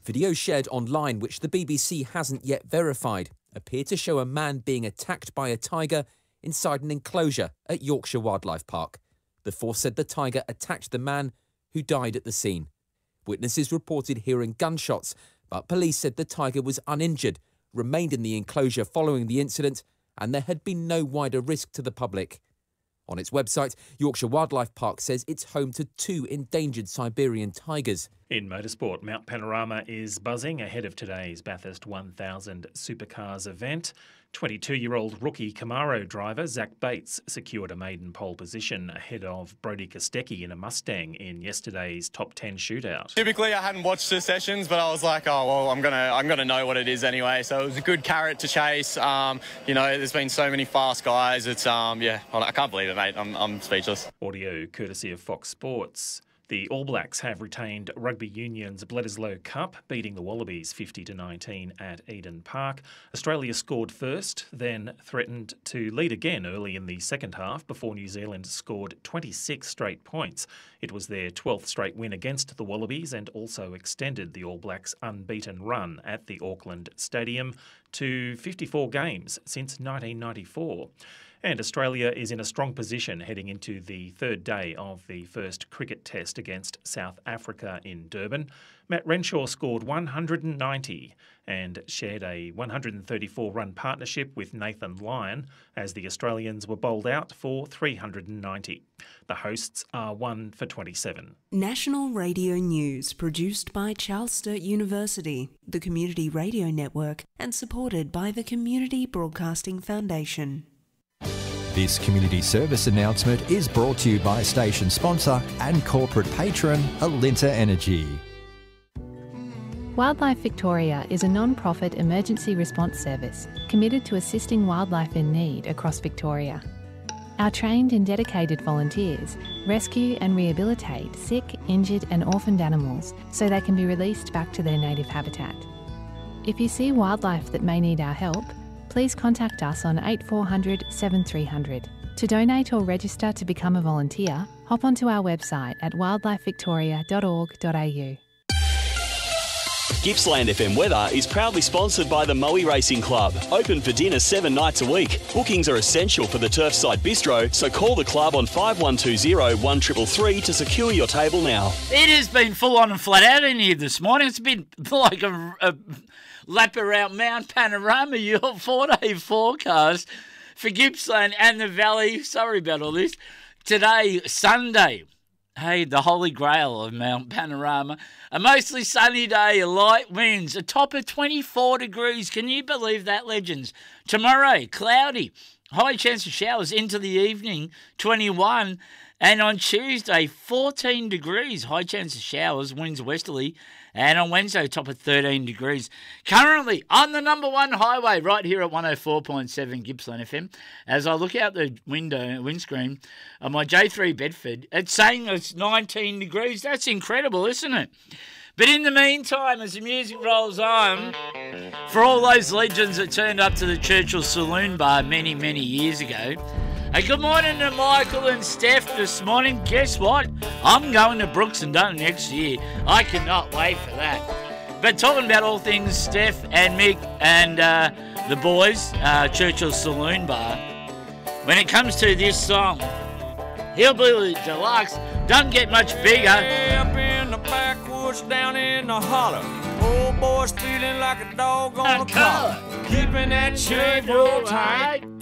Videos shared online, which the BBC hasn't yet verified, appear to show a man being attacked by a tiger inside an enclosure at Yorkshire Wildlife Park. The force said the tiger attacked the man, who died at the scene. Witnesses reported hearing gunshots, but police said the tiger was uninjured, remained in the enclosure following the incident, and there had been no wider risk to the public. On its website, Yorkshire Wildlife Park says it's home to 2 endangered Siberian tigers. In motorsport, Mount Panorama is buzzing ahead of today's Bathurst 1000 Supercars event. 22-year-old rookie Camaro driver Zach Bates secured a maiden pole position ahead of Brodie Kostecki in a Mustang in yesterday's top 10 shootout. Typically, I hadn't watched the sessions, but I was like, oh well, I'm gonna know what it is anyway. So it was a good carrot to chase. There's been so many fast guys. It's I can't believe it, mate. I'm speechless. Audio courtesy of Fox Sports. The All Blacks have retained Rugby Union's Bledisloe Cup, beating the Wallabies 50-19 at Eden Park. Australia scored first, then threatened to lead again early in the second half before New Zealand scored 26 straight points. It was their 12th straight win against the Wallabies and also extended the All Blacks' unbeaten run at the Auckland Stadium to 54 games since 1994. And Australia is in a strong position heading into the third day of the first cricket test against South Africa in Durban. Matt Renshaw scored 190 and shared a 134-run partnership with Nathan Lyon as the Australians were bowled out for 390. The hosts are 1 for 27. National Radio News, produced by Charles Sturt University, the Community Radio Network, and supported by the Community Broadcasting Foundation. This community service announcement is brought to you by station sponsor and corporate patron Alinta Energy. Wildlife Victoria is a non-profit emergency response service committed to assisting wildlife in need across Victoria. Our trained and dedicated volunteers rescue and rehabilitate sick, injured and orphaned animals so they can be released back to their native habitat. If you see wildlife that may need our help, please contact us on 8400 7300. To donate or register to become a volunteer, hop onto our website at wildlifevictoria.org.au. Gippsland FM Weather is proudly sponsored by the Moe Racing Club. Open for dinner 7 nights a week. Bookings are essential for the Turfside Bistro, so call the club on 5120 1333 to secure your table now. It has been full on and flat out in here this morning. It's been like a lap around Mount Panorama, your 4-day forecast for Gippsland and the Valley. Sorry about all this. Today, Sunday. Hey, the holy grail of Mount Panorama. A mostly sunny day, light winds, a top of 24 degrees. Can you believe that, legends? Tomorrow, cloudy. High chance of showers into the evening, 21. And on Tuesday, 14 degrees. High chance of showers, winds westerly. And on Wednesday, top of 13 degrees. Currently on the number 1 highway right here at 104.7 Gippsland FM. As I look out the windscreen of my J3 Bedford, it's saying it's 19 degrees. That's incredible, isn't it? But in the meantime, as the music rolls on, for all those legends that turned up to the Churchill Saloon Bar many, many years ago, hey, good morning to Michael and Steph this morning. Guess what? I'm going to Brooks and Dunn next year. I cannot wait for that. But talking about all things Steph and Mick and the boys, Churchill Saloon Bar, when it comes to this song, Hillbilly Deluxe doesn't get much bigger. Up in the backwoods, down in the holler, old boy's feeling like a dog on a collar, keeping that shade real tight.